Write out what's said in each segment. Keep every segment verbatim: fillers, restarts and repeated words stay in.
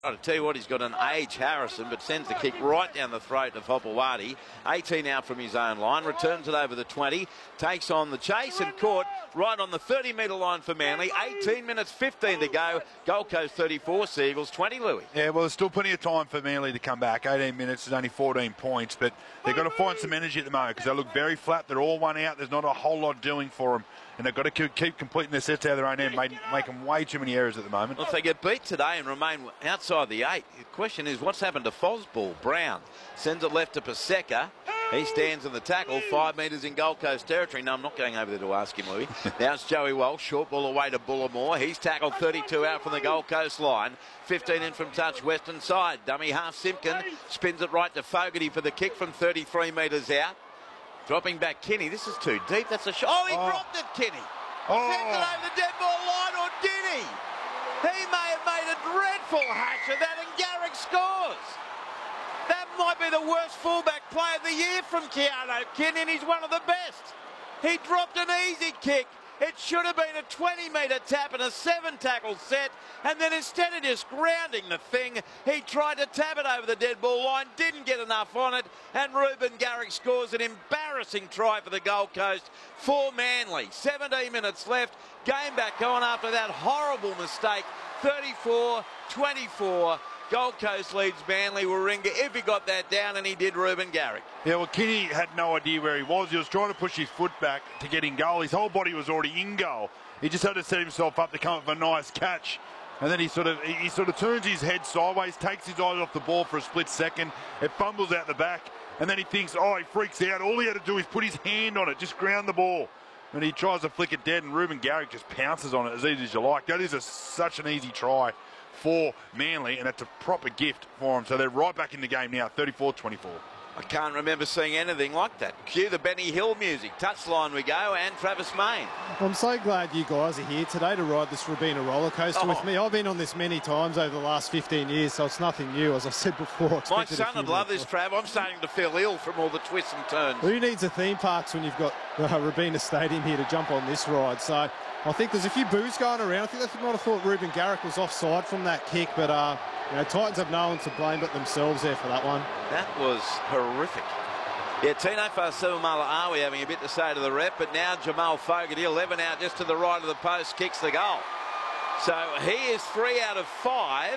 I'll tell you what, he's got an age Harrison, but sends the kick right down the throat of Hopewadi. eighteen out from his own line, returns it over the twenty, takes on the chase and caught right on the thirty metre line for Manly. eighteen minutes fifteen to go. Gold Coast thirty-four, Seagulls twenty, Louis. Yeah, well, there's still plenty of time for Manly to come back. eighteen minutes is only fourteen points, but they've got to find some energy at the moment because they look very flat. They're all one out. There's not a whole lot doing for them, and they've got to keep completing their sets out of their own end, make, making way too many errors at the moment. Well, if they get beat today and remain outside the eight, the question is what's happened to Fosball? Brown sends it left to Paseka. He stands in the tackle, five metres in Gold Coast territory. No, I'm not going over there to ask him, Louis. Now it's Joey Walsh, short ball away to Bullimore. He's tackled thirty-two out from the Gold Coast line. fifteen in from touch, western side. Dummy half Simpkin spins it right to Fogarty for the kick from thirty-three metres out. Dropping back Kinney. This is too deep. That's a shot. Oh, he oh. dropped it, Kinney. Oh. Sends it over the dead ball line, or did he? He may have made a dreadful hash of that, and Garrick scores. That might be the worst fullback play of the year from Keano Kinney, and he's one of the best. He dropped an easy kick. It should have been a twenty metre tap and a seven tackle set, and then instead of just grounding the thing, he tried to tap it over the dead ball line, didn't get enough on it, and Ruben Garrick scores an embarrassing try for the Gold Coast for Manly. seventeen minutes left, game back on after that horrible mistake, thirty-four twenty-four. Gold Coast leads Manly. Warringah, if he got that down, and he did, Ruben Garrick. Yeah, well, Kinney had no idea where he was. He was trying to push his foot back to get in goal. His whole body was already in goal. He just had to set himself up to come up with a nice catch. And then he sort of he sort of turns his head sideways, takes his eyes off the ball for a split second. It fumbles out the back. And then he thinks, oh, he freaks out. All he had to do is put his hand on it, just ground the ball. And he tries to flick it dead, and Ruben Garrick just pounces on it as easy as you like. That is a, such an easy try for Manly, and it's a proper gift for them. So they're right back in the game now, thirty-four twenty-four. I can't remember seeing anything like that. Cue the Benny Hill music. Touchline we go, and Travis Main. I'm so glad you guys are here today to ride this Robina roller coaster oh. with me. I've been on this many times over the last fifteen years, so it's nothing new, as I said before. My son would love this, Trav. I'm starting to feel ill from all the twists and turns. Who needs a theme parks when you've got uh, Robina Stadium here to jump on this ride? So I think there's a few boos going around. I think they might have thought Ruben Garrick was offside from that kick, but uh, you know, Titans have no one to blame but themselves there for that one. That was horrific. Yeah, Tino Fa'asuamaleaui having a bit to say to the rep, but now Jamal Fogarty, eleven out just to the right of the post, kicks the goal. So he is three out of five.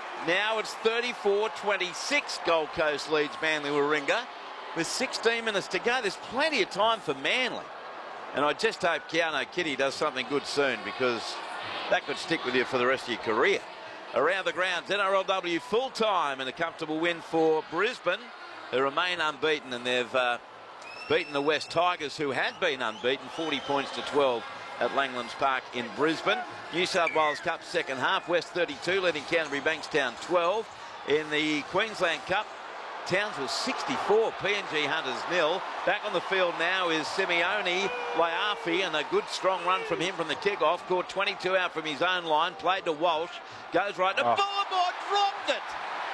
Now it's thirty-four twenty-six. Gold Coast leads Manly Warringah with sixteen minutes to go. There's plenty of time for Manly. And I just hope Keano Kinney does something good soon, because that could stick with you for the rest of your career. Around the grounds, N R L W full-time, and a comfortable win for Brisbane, who remain unbeaten, and they've uh, beaten the West Tigers, who had been unbeaten, forty points to twelve at Langlands Park in Brisbane. New South Wales Cup second half, West thirty-two leading Canterbury Bankstown twelve. In the Queensland Cup, Townsville sixty-four, P N G Hunters nil. Back on the field now is Simeone Laiafi, and a good strong run from him from the kickoff. Caught twenty-two out from his own line, played to Walsh, goes right to oh. Bullimore, dropped it!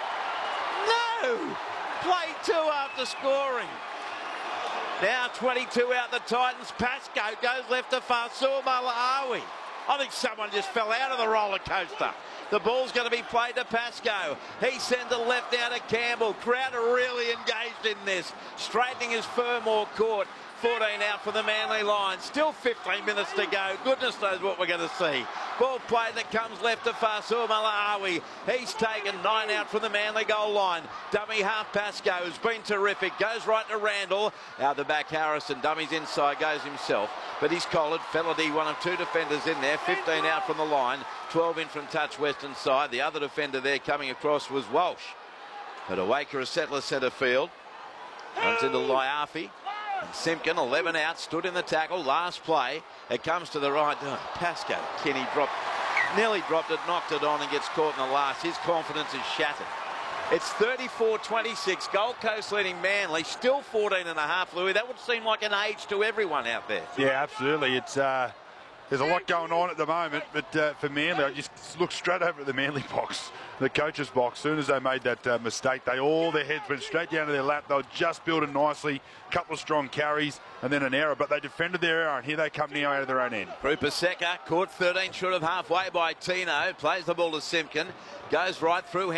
No! Play two after scoring. Now twenty-two out the Titans. Pascoe goes left to Fa'asuamaleaui. I think someone just fell out of the roller coaster. The ball's going to be played to Pascoe. He sends it left now to Campbell. Crowder really engaged in this. Straightening his Fermor court. fourteen out for the Manly line. Still fifteen minutes to go. Goodness knows what we're going to see. Ball played that comes left to Fa'asuamaleaui. He's taken nine out from the Manly goal line. Dummy half Pascoe has been terrific. Goes right to Randall. Out the back Harrison. Dummy's inside, goes himself. But he's collared. Felady, one of two defenders in there. fifteen out from the line. twelve in from touch western side. The other defender there coming across was Walsh. But Awaker is settler centre field. Runs into Laiafi. And Simpkin, eleven out, stood in the tackle. Last play. It comes to the right. Oh, Pascoe. Kinney dropped, nearly dropped it, knocked it on, and gets caught in the last. His confidence is shattered. It's thirty-four twenty-six. Gold Coast leading Manly. Still fourteen and a half, Louis. That would seem like an age to everyone out there. Yeah, absolutely. It's uh, there's a lot going on at the moment, but uh, for Manly, I just look straight over at the Manly box, the coach's box. As soon as they made that uh, mistake, they all their heads went straight down to their lap. They were just building nicely, couple of strong carries, and then an error. But they defended their error, and here they come now out of their own end. Paseka caught thirteen short of halfway by Tino. Plays the ball to Simpkin. Goes right through.